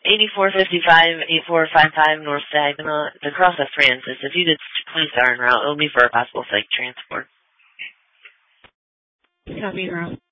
8455, 8455 North Saginaw, to cross at Francis. If you could please start en route, it'll be for a possible psych transport. Copy, en route.